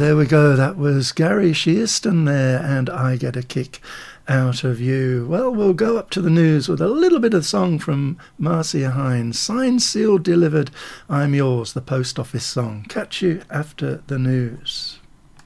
there we go. That was Gary Shearston there, and I Get a Kick Out of You. Well, we'll go up to the news with a little bit of song from Marcia Hines. Signed, sealed, delivered, I'm yours, the post office song. Catch you after the news.